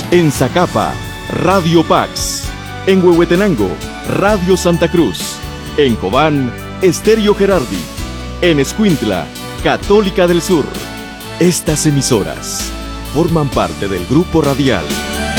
En Zacapa, Radio Pax. En Huehuetenango, Radio Santa Cruz. En Cobán, Estéreo Gerardi. En Escuintla, Católica del Sur. Estas emisoras forman parte del Grupo Radial